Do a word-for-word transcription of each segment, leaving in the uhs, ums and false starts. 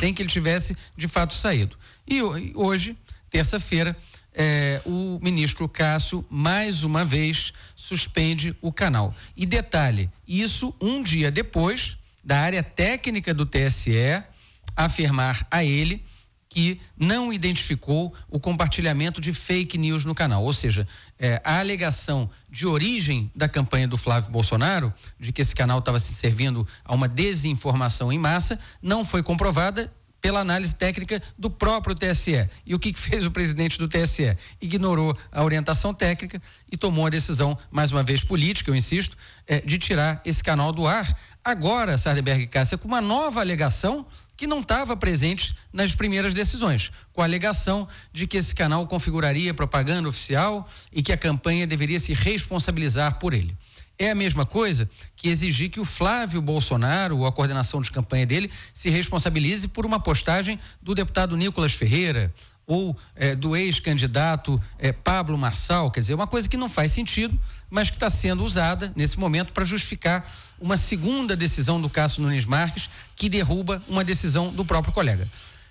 sem que ele tivesse de fato saído. E hoje, terça-feira, é, o ministro Cássio, mais uma vez, suspende o canal. E detalhe, isso um dia depois da área técnica do T S E afirmar a ele que não identificou o compartilhamento de fake news no canal, ou seja, é, a alegação de origem da campanha do Flávio Bolsonaro, de que esse canal estava se servindo a uma desinformação em massa, não foi comprovada pela análise técnica do próprio T S E. E o que fez o presidente do T S E? Ignorou a orientação técnica e tomou a decisão, mais uma vez política, eu insisto, é, de tirar esse canal do ar. Agora, Sardenberg e Cássia, com uma nova alegação que não estava presente nas primeiras decisões, com a alegação de que esse canal configuraria propaganda oficial e que a campanha deveria se responsabilizar por ele. É a mesma coisa que exigir que o Flávio Bolsonaro, ou a coordenação de campanha dele, se responsabilize por uma postagem do deputado Nicolas Ferreira ou eh, do ex-candidato eh, Pablo Marçal, quer dizer, uma coisa que não faz sentido, mas que está sendo usada nesse momento para justificar uma segunda decisão do Cássio Nunes Marques, que derruba uma decisão do próprio colega.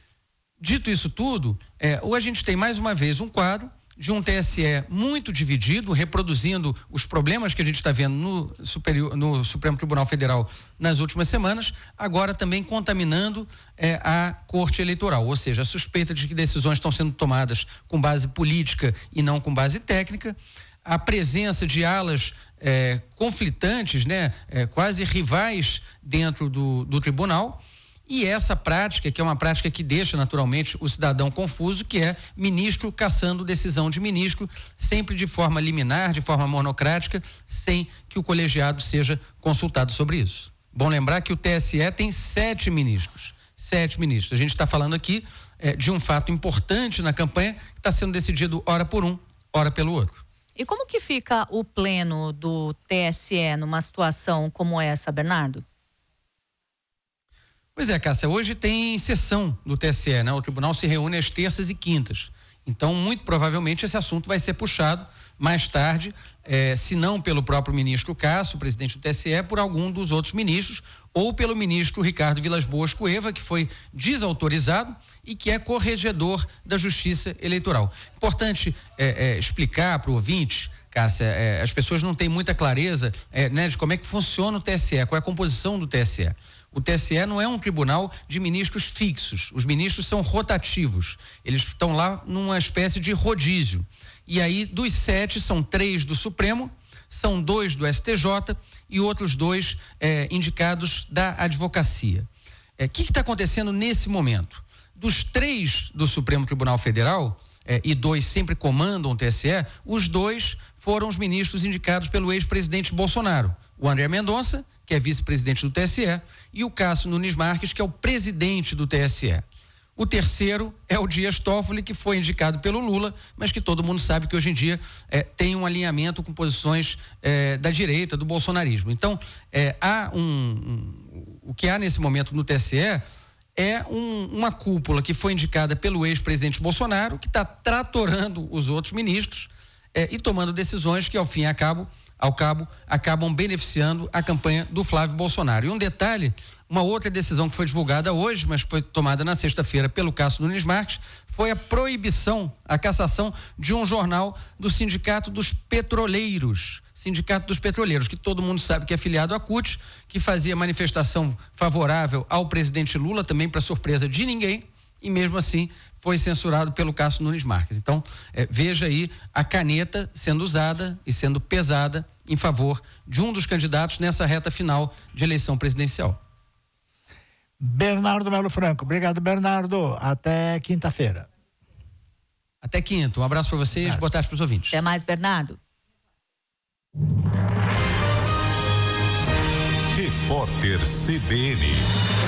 Dito isso tudo, eh, ou a gente tem mais uma vez um quadro de um T S E muito dividido, reproduzindo os problemas que a gente está vendo no, superior, no Supremo Tribunal Federal nas últimas semanas, agora também contaminando eh, a Corte Eleitoral, ou seja, a suspeita de que decisões estão sendo tomadas com base política e não com base técnica, a presença de alas eh, conflitantes, né, eh, quase rivais dentro do, do tribunal. E essa prática, que é uma prática que deixa naturalmente o cidadão confuso, que é ministro cassando decisão de ministro, sempre de forma liminar, de forma monocrática, sem que o colegiado seja consultado sobre isso. Bom lembrar que o T S E tem sete ministros, sete ministros. A gente está falando aqui é, de um fato importante na campanha que está sendo decidido ora por um, ora pelo outro. E como que fica o pleno do T S E numa situação como essa, Bernardo? Pois é, Cássia, hoje tem sessão do T S E, né? O tribunal se reúne às terças e quintas. Então, muito provavelmente, esse assunto vai ser puxado mais tarde, eh, se não pelo próprio ministro Cássio, presidente do T S E, por algum dos outros ministros, ou pelo ministro Ricardo Vilas Boas Cueva, que foi desautorizado e que é corregedor da Justiça Eleitoral. Importante eh, eh, explicar para o ouvinte, Cássia, eh, as pessoas não têm muita clareza eh, né, de como é que funciona o T S E, qual é a composição do T S E. O T S E não é um tribunal de ministros fixos, os ministros são rotativos, eles estão lá numa espécie de rodízio. E aí, dos sete, são três do Supremo, são dois do S T J e outros dois eh, indicados da advocacia. O eh, que está acontecendo nesse momento? Dos três do Supremo Tribunal Federal, eh, e dois sempre comandam o T S E, os dois foram os ministros indicados pelo ex-presidente Bolsonaro, o André Mendonça, que é vice-presidente do T S E, e o Cássio Nunes Marques, que é o presidente do T S E. O terceiro é o Dias Toffoli, que foi indicado pelo Lula, mas que todo mundo sabe que hoje em dia eh, tem um alinhamento com posições eh, da direita, do bolsonarismo. Então, eh, há um, um, o que há nesse momento no T S E é um, uma cúpula que foi indicada pelo ex-presidente Bolsonaro, que está tratorando os outros ministros eh, e tomando decisões que, ao fim e ao cabo, ao cabo, acabam beneficiando a campanha do Flávio Bolsonaro. E um detalhe, uma outra decisão que foi divulgada hoje, mas foi tomada na sexta-feira pelo Cássio Nunes Marques, foi a proibição, a cassação de um jornal do Sindicato dos Petroleiros, Sindicato dos Petroleiros, que todo mundo sabe que é filiado à C U T, que fazia manifestação favorável ao presidente Lula, também para surpresa de ninguém, e mesmo assim foi censurado pelo Cássio Nunes Marques. Então, eh, veja aí a caneta sendo usada e sendo pesada em favor de um dos candidatos nessa reta final de eleição presidencial. Bernardo Melo Franco. Obrigado, Bernardo. Até quinta-feira. Até quinta. Um abraço para vocês, é. Boa tarde para os ouvintes. Até mais, Bernardo. Repórter C B N.